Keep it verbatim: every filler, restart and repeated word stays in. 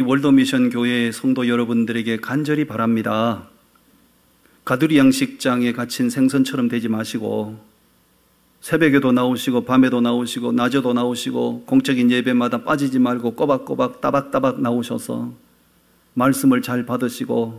월드미션 교회의 성도 여러분들에게 간절히 바랍니다. 가두리 양식장에 갇힌 생선처럼 되지 마시고 새벽에도 나오시고 밤에도 나오시고 낮에도 나오시고 공적인 예배마다 빠지지 말고 꼬박꼬박 따박따박 나오셔서 말씀을 잘 받으시고